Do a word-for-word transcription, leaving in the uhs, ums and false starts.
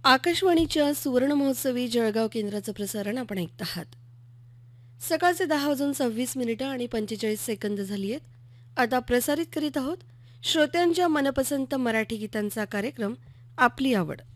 आकाशवाणीच्या सुवर्ण महोत्सवी जळगाव केंद्राचं प्रसारण आपण ऐकत आहात. सकाळचे दहा वाजून सव्वीस मिनिटं आणि पंचेचाळीस सेकंद झाली आहेत. आता प्रसारित करीत आहोत श्रोत्यांच्या मनपसंत मराठी गीतांचा कार्यक्रम आपली आवड.